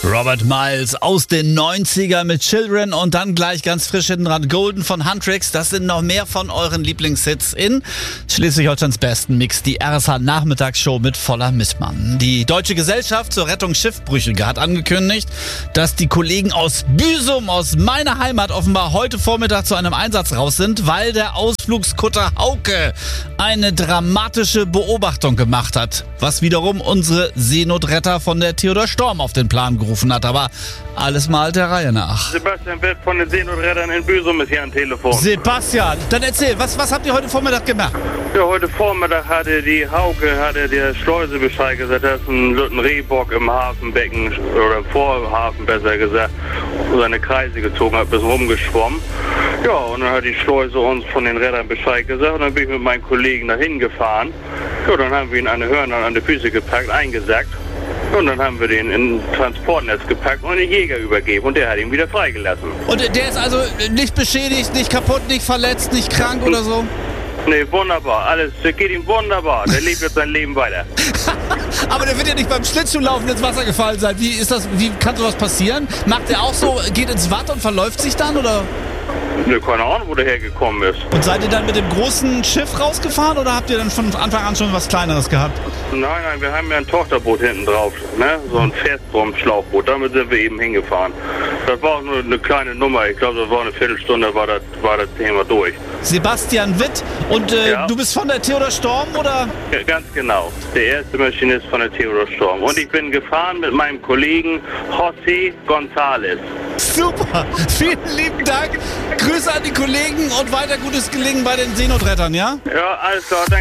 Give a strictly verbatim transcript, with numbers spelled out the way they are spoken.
Robert Miles aus den neunziger mit Children und dann gleich ganz frisch hinten dran Golden von Huntrix. Das sind noch mehr von euren Lieblingshits in Schleswig-Holsteins besten Mix, die R S H-Nachmittagsshow mit Voller Missmann. Die Deutsche Gesellschaft zur Rettung Schiffbrüchiger hat angekündigt, dass die Kollegen aus Büsum, aus meiner Heimat, offenbar heute Vormittag zu einem Einsatz raus sind, weil der Ausflugskutter Hauke eine dramatische Beobachtung gemacht hat, was wiederum unsere Seenotretter von der Theodor Storm auf den Plan gerufen hat, aber alles mal der Reihe nach. Sebastian Witt von den Seenotrettern in Büsum ist hier am Telefon. Sebastian, dann erzähl, was, was habt ihr heute Vormittag gemacht? Ja, heute Vormittag hatte die Hauke, hatte der Schleuse Bescheid gesagt, dass ein Lütten Rehbock im Hafenbecken, oder im Vorhafen besser gesagt, seine Kreise gezogen hat, bis rumgeschwommen. Ja, und dann hat die Schleuse uns von den Rettern Bescheid gesagt und dann bin ich mit meinen Kollegen dahin gefahren. Ja, dann haben wir ihn an den Hörnern an die Füße gepackt, eingesackt. Und dann haben wir den in ein Transportnetz gepackt und den Jäger übergeben und der hat ihn wieder freigelassen. Und der ist also nicht beschädigt, nicht kaputt, nicht verletzt, nicht krank oder so? Nee, wunderbar. Alles, der geht ihm wunderbar. Der lebt jetzt sein Leben weiter. Aber der wird ja nicht beim Schlittschuhlaufen ins Wasser gefallen sein. Wie ist das, wie kann sowas passieren? Macht der auch so, geht ins Watt und verläuft sich dann, oder? Ne, keine Ahnung, wo der hergekommen ist. Und seid ihr dann mit dem großen Schiff rausgefahren oder habt ihr dann von Anfang an schon was Kleineres gehabt? Nein, nein, wir haben ja ein Tochterboot hinten drauf, ne? So ein Festrum-Schlauchboot. Damit sind wir eben hingefahren. Das war auch nur eine kleine Nummer. Ich glaube, das war eine Viertelstunde, war das, war das Thema durch. Sebastian Witt, und äh, ja. Du bist von der Theodor Storm, oder? Ja, ganz genau. Der erste Maschinist von der Theodor Storm. Und ich bin gefahren mit meinem Kollegen José González. Super, vielen lieben Dank. Grüße an die Kollegen und weiter gutes Gelingen bei den Seenotrettern, ja? Ja, alles klar, danke.